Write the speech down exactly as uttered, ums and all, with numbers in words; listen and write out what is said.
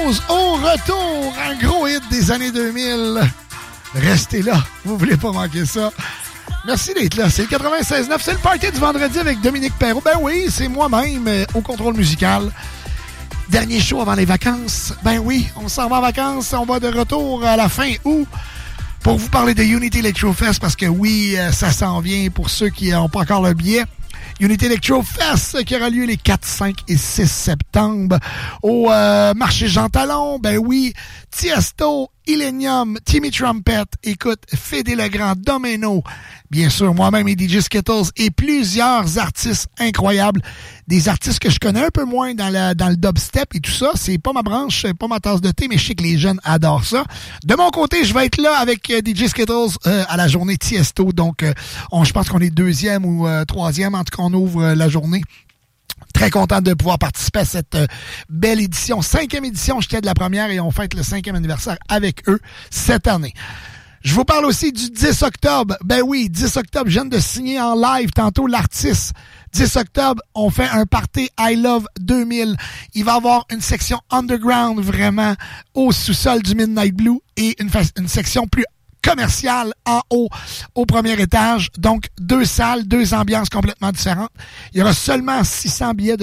Rose au retour, un gros hit des années deux mille. Restez là, vous voulez pas manquer ça. Merci d'être là, c'est le quatre-vingt-seize neuf, c'est le party du vendredi avec Dominique Perrault. Ben oui, c'est moi-même euh, au contrôle musical. Dernier show avant les vacances. Ben oui, on s'en va en vacances, on va de retour à la fin août pour vous parler de Unity Electro Fest parce que oui, euh, ça s'en vient pour ceux qui n'ont pas encore le billet. Unity Electro Fest qui aura lieu les quatre, cinq et six septembre au euh, marché Jean Talon. Ben oui, Tiesto, Illenium, Timmy Trumpet, écoute, Fédé Legrand, Domino, bien sûr, moi-même et D J Skittles et plusieurs artistes incroyables. Des artistes que je connais un peu moins dans, la, dans le dubstep et tout ça. C'est pas ma branche, c'est pas ma tasse de thé, mais je sais que les jeunes adorent ça. De mon côté, je vais être là avec euh, D J Skittles euh, à la journée Tiesto. Donc, euh, on, je pense qu'on est deuxième ou euh, troisième. En tout cas, on ouvre euh, la journée. Très content de pouvoir participer à cette euh, belle édition. Cinquième édition, j'étais de la première et on fête le cinquième anniversaire avec eux cette année. Je vous parle aussi du dix octobre. Ben oui, dix octobre, je viens de signer en live tantôt l'artiste. dix octobre, on fait un party I Love deux mille. Il va y avoir une section underground vraiment au sous-sol du Midnight Blue et une, fa- une section plus commerciale en haut au premier étage. Donc, deux salles, deux ambiances complètement différentes. Il y aura seulement six cents billets de